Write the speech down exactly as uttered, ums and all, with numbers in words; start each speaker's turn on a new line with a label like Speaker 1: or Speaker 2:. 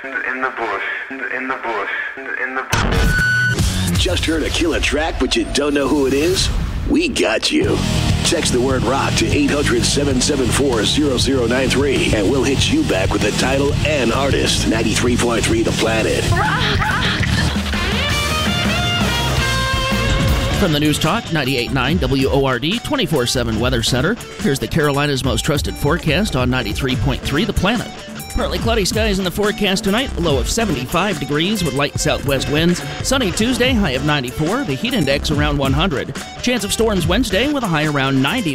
Speaker 1: in the bush, in the bush, in the bush.
Speaker 2: Just heard a killer track, but you don't know who it is? We got you. Text the word rock to eight hundred, seven seven four, zero zero nine three, and we'll hit you back with the title and artist. ninety-three point three The Planet.
Speaker 3: From the News Talk ninety-eight point nine W O R D twenty-four seven Weather Center, here's the Carolinas' most trusted forecast on ninety-three point three The Planet. Partly cloudy skies in the forecast tonight, a low of seventy-five degrees with light southwest winds. Sunny Tuesday, high of ninety-four, the heat index around one hundred. Chance of storms Wednesday with a high around ninety